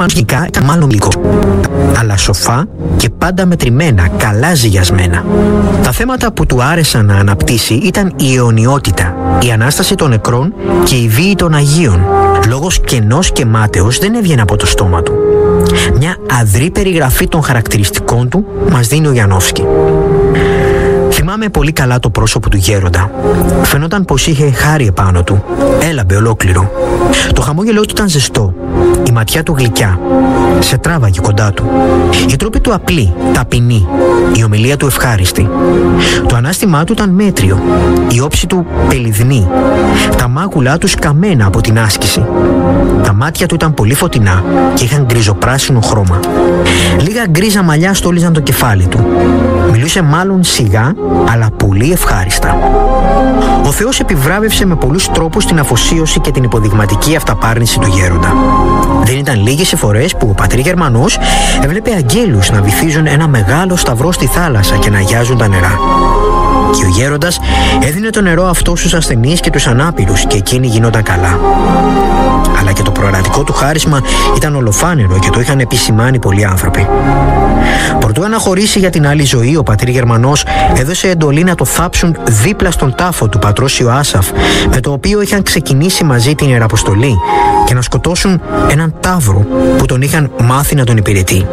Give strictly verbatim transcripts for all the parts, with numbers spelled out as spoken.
Γερμανός γενικά ήταν μάλλον γλυκό, αλλά σοφά και πάντα μετρημένα, καλά ζυγιασμένα. Τα θέματα που του άρεσαν να αναπτύσσει ήταν η αιωνιότητα, η Ανάσταση των νεκρών και η βίη των Αγίων. Λόγος κενός και μάταιος δεν έβγαινε από το στόμα του. Μια αδρή περιγραφή των χαρακτηριστικών του μας δίνει ο Γιαννόφσκι. Θυμάμαι πολύ καλά το πρόσωπο του γέροντα. Φαινόταν πως είχε χάρη επάνω του. Έλαμπε ολόκληρο. Το χαμόγελό του ήταν ζεστό. Η ματιά του γλυκιά. Σε τράβαγε κοντά του. Η τρόπη του απλή, ταπεινή. Η ομιλία του ευχάριστη. Το ανάστημά του ήταν μέτριο. Η όψη του πελιδνή. Τα μάγουλά του σκαμμένα από την άσκηση. Τα μάτια του ήταν πολύ φωτεινά και είχαν γκριζοπράσινο χρώμα. Λίγα γκρίζα μαλλιά στόλιζαν το κεφάλι του. Μιλούσε μάλλον σιγά, αλλά πολύ ευχάριστα. Ο Θεός επιβράβευσε με πολλούς τρόπους την αφοσίωση και την υποδειγματική αυταπάρνηση του γέροντα. Δεν ήταν λίγες οι φορές που ο πατρί Γερμανός έβλεπε αγγέλους να βυθίζουν ένα μεγάλο σταυρό στη θάλασσα και να αγιάζουν τα νερά. Και ο γέροντας έδινε το νερό αυτό στους ασθενείς και τους ανάπηρους και εκείνοι γινόταν καλά. Αλλά και το προορατικό του χάρισμα ήταν ολοφάνερο και το είχαν επισημάνει πολλοί άνθρωποι. Προτού αναχωρήσει για την άλλη ζωή, ο πατρί Γερμανός έδωσε εντολή να το θάψουν δίπλα στον τάφο του πατρός Ιωάσαφ, με το οποίο είχαν ξεκινήσει μαζί την Ιεραποστολή, και να σκοτώσουν έναν ταύρο που τον είχαν μάθει να τον υπηρετεί.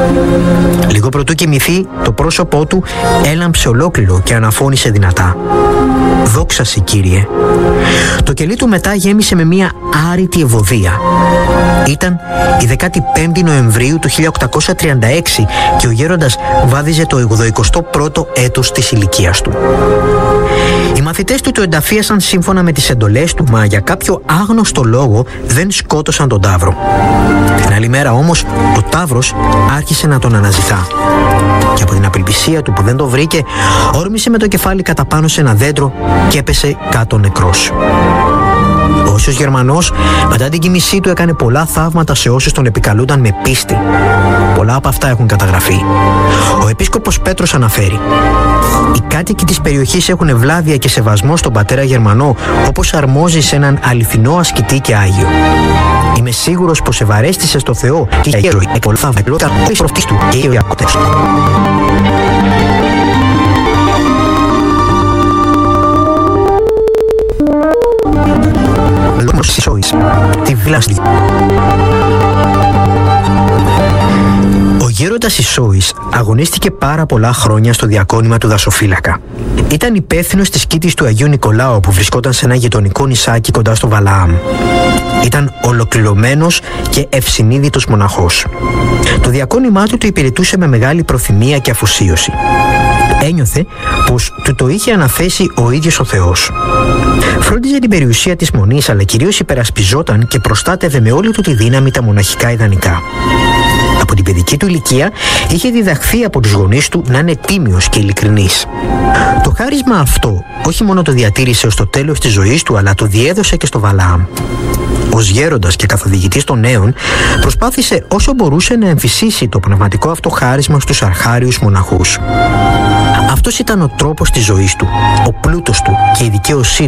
Λίγο προτού κοιμηθεί, το πρόσωπό του έλαμψε ολόκληρο και αναφώνησε δυνατά: «Δόξα σοι, Κύριε». Το κελί του μετά γέμισε με μια άρρητη ευωδία. Ήταν η δεκαπέντε Νοεμβρίου του χίλια οκτακόσια τριάντα έξι και ο γέροντας βάδιζε το ογδοηκοστό πρώτο έτος της ηλικίας του. Οι μαθητές του το ενταφίασαν σύμφωνα με τις εντολές του, μα για κάποιο άγνωστο λόγο δεν σκότωσαν τον ταύρο. Την άλλη μέρα όμως ο ταύρος άρχισε να τον αναζητά. Και από την απελπισία του που δεν το βρήκε, όρμησε με το κεφάλι κατά πάνω σε ένα δέντρο και έπεσε κάτω νεκρός. Ο Όσιος Γερμανός μετά την κοιμησή του έκανε πολλά θαύματα σε όσους τον επικαλούνταν με πίστη. Πολλά από αυτά έχουν καταγραφεί. Ο επίσκοπος Πέτρος αναφέρει: «Οι κάτοικοι της περιοχής έχουν ευλάβεια και σεβασμό στον πατέρα Γερμανό, όπως αρμόζει σε έναν αληθινό ασκητή και Άγιο. Είμαι σίγουρος πως ευαρέστησε στο Θεό και η Αγία Ζωή με πολλά θαύματα του και οι Ιακώτες». Λόγος της Ισόης, τη Βλάστη. Ο γέροντας Ισόης αγωνίστηκε πάρα πολλά χρόνια στο διακόνημα του δασοφύλακα. Ήταν υπεύθυνος της κήτης του Αγίου Νικολάου που βρισκόταν σε ένα γειτονικό νησάκι κοντά στο Βαλαάμ. Ήταν ολοκληρωμένος και ευσυνείδητος μοναχός. Το διακόνημά του το υπηρετούσε με μεγάλη προθυμία και αφοσίωση. Ένιωθε πως του το είχε αναθέσει ο ίδιος ο Θεός. Φρόντιζε την περιουσία της μονής, αλλά κυρίως υπερασπιζόταν και προστάτευε με όλη του τη δύναμη τα μοναχικά ιδανικά. Από την παιδική του ηλικία είχε διδαχθεί από τους γονείς του να είναι τίμιος και ειλικρινής. Το χάρισμα αυτό όχι μόνο το διατήρησε ως το τέλος της ζωής του, αλλά το διέδωσε και στο Βαλαάμ. Ως γέροντας και καθοδηγητής των νέων, προσπάθησε όσο μπορούσε να εμφυσίσει το πνευματικό αυτό χάρισμα στους αρχάριους μοναχούς. Αυτός ήταν ο τρόπος της ζωής του, ο πλούτος του και η δικαίωσή